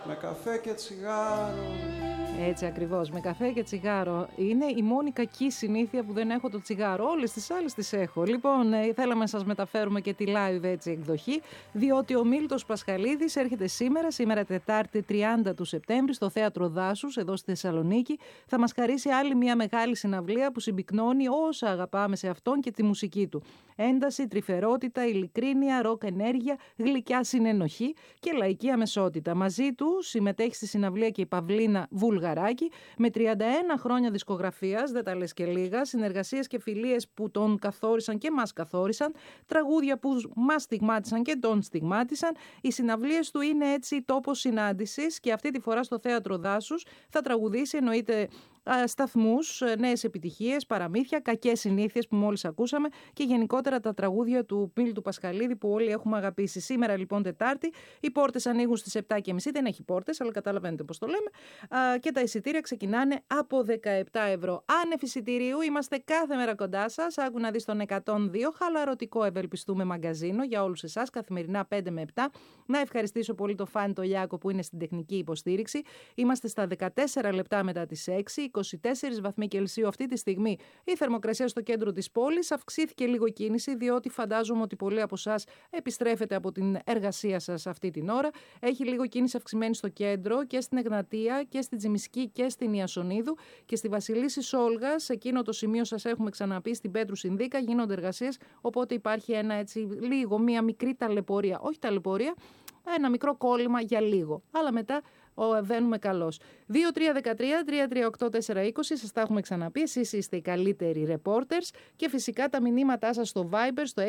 με καφέ και τσιγάρο. Έτσι ακριβώς, με καφέ και τσιγάρο. Είναι η μόνη κακή συνήθεια που δεν έχω το τσιγάρο. Όλες τις άλλες τις έχω. Λοιπόν, θέλαμε να σας μεταφέρουμε και τη live έτσι εκδοχή, διότι ο Μίλτος Πασχαλίδης έρχεται σήμερα Τετάρτη 30 του Σεπτέμβρη, στο Θέατρο Δάσους, εδώ στη Θεσσαλονίκη. Θα μας χαρίσει άλλη μια μεγάλη συναυλία που συμπυκνώνει όσα αγαπάμε σε αυτόν και τη μουσική του. Ένταση, τρυφερότητα, ειλικρίνεια, ροκ ενέργεια, γλυκιά συνενοχή και λαϊκή αμεσότητα. Μαζί του συμμετέχει στη συναυλία και η Παυλίνα Βουλγαράκη, με 31 χρόνια δισκογραφίας, δεν τα λες και λίγα, συνεργασίες και φιλίες που τον καθόρισαν και μας καθόρισαν, τραγούδια που μας στιγμάτισαν και τον στιγμάτισαν. Οι συναυλίες του είναι έτσι τόπος συνάντησης και αυτή τη φορά στο Θέατρο Δάσους θα τραγουδήσει, εννοείται, σταθμούς, νέες επιτυχίες, παραμύθια, κακές συνήθειες που μόλις ακούσαμε και γενικότερα τα τραγούδια του Μίλτου Πασχαλίδη που όλοι έχουμε αγαπήσει. Σήμερα λοιπόν Τετάρτη, οι πόρτες ανοίγουν στις 7.30, δεν έχει πόρτες αλλά καταλαβαίνετε πώς το λέμε, και τα εισιτήρια ξεκινάνε από 17€. Άνευ εισιτηρίου, είμαστε κάθε μέρα κοντά σας. Άκου να δεις τον 102, χαλαρωτικό ευελπιστούμε μαγκαζίνο για όλους εσάς, καθημερινά 5 με 7. Να ευχαριστήσω πολύ το Φάνη το Λιάκο που είναι στην τεχνική υποστήριξη. Είμαστε στα 14 λεπτά μετά τις 6. 24 βαθμοί Κελσίου αυτή τη στιγμή η θερμοκρασία στο κέντρο της πόλης. Αυξήθηκε λίγο κίνηση, διότι φαντάζομαι ότι πολλοί από εσάς επιστρέφετε από την εργασία σας αυτή την ώρα. Έχει λίγο κίνηση αυξημένη στο κέντρο και στην Εγνατία και στην Τζιμισκή και στην Ιασονίδου και στη Βασιλίσσης Όλγας. Σε εκείνο το σημείο σας έχουμε ξαναπεί, στην Πέτρου Συνδίκα γίνονται εργασίες, οπότε υπάρχει ένα έτσι λίγο, μία μικρή ταλαιπωρία. Όχι ταλαιπωρία, ένα μικρό κόλλημα για λίγο. Αλλά μετά βαίνουμε καλώς. 2-3-13-338-420, σας τα έχουμε ξαναπεί. Εσείς είστε οι καλύτεροι reporters και φυσικά τα μηνύματά σας στο Viber στο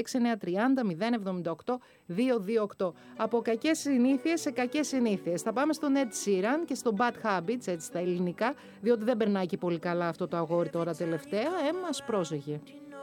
6930-078-228. Από κακές συνήθειες σε κακές συνήθειες. Θα πάμε στον Ed Sheeran και στο Bad Habits, έτσι στα ελληνικά, διότι δεν περνάει και πολύ καλά αυτό το αγόρι τώρα τελευταία. Μας πρόσεχε.